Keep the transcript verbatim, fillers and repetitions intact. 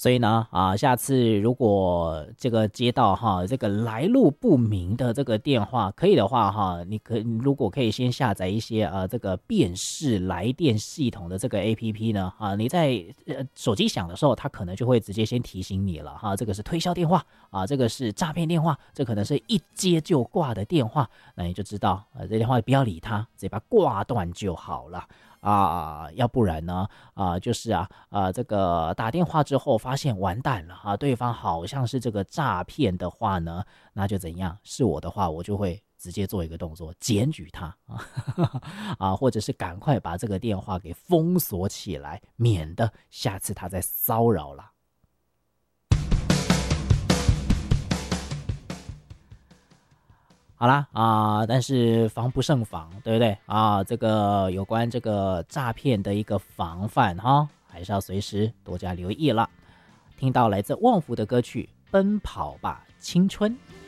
所以呢，啊，下次如果这个接到哈这个来路不明的这个电话，可以的话哈，你可如果可以先下载一些呃这个辨识来电系统的这个 A P P 呢，啊，你在呃手机响的时候，它可能就会直接先提醒你了哈，这个是推销电话啊，这个是诈骗电话，这可能是一接就挂的电话，那你就知道啊，这电话不要理它，直接把它挂断就好了。啊，要不然呢，啊，就是啊，啊，这个打电话之后发现完蛋了啊，对方好像是这个诈骗的话呢，那就怎样？是我的话，我就会直接做一个动作，检举他啊，啊，或者是赶快把这个电话给封锁起来，免得下次他再骚扰了。好啦啊，但是防不胜防，对不对啊？这个有关这个诈骗的一个防范哈，还是要随时多加留意了。听到来自旺福的歌曲《奔跑吧青春》。